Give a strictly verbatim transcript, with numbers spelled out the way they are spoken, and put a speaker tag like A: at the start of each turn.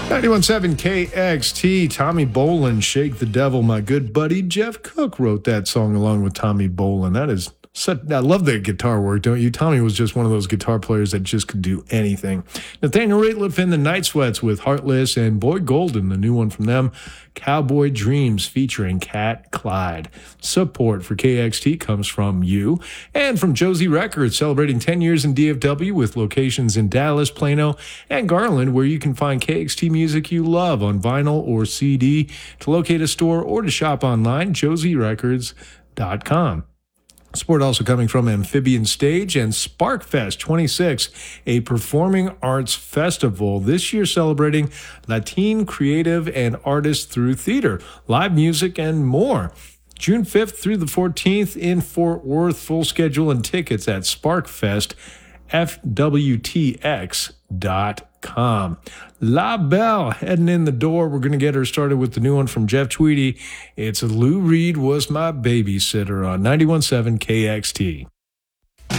A: ninety-one point seven K X T, Tommy Bolin, Shake the Devil. My good buddy Jeff Cook wrote that song along with Tommy Bolin. That is such, I love the guitar work, don't you? Tommy was just one of those guitar players that just could do anything. Nathaniel Rateliff and the Night Sweats with Heartless, and Boyd Golden, the new one from them, Cowboy Dreams featuring Cat Clyde. Support for K X T comes from you and from Josie Records, celebrating ten years in D F W with locations in Dallas, Plano, and Garland, where you can find K X T music you love on vinyl or C D. To locate a store or to shop online, josie records dot com. Support also coming from Amphibian Stage and SparkFest twenty-six, a performing arts festival, this year celebrating Latin creative and artists through theater, live music, and more. June fifth through the fourteenth in Fort Worth. Full schedule and tickets at SparkFest, F W T X dot com. La Belle heading in the door. We're going to get her started with the new one from Jeff Tweedy. It's Lou Reed Was My Babysitter on ninety-one point seven K X T.